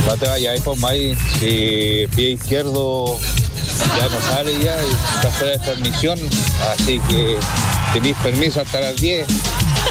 No te vayas, pues May, si pie izquierdo ya no sale ya, está fuera de transmisión, así que tenéis permiso hasta las 10.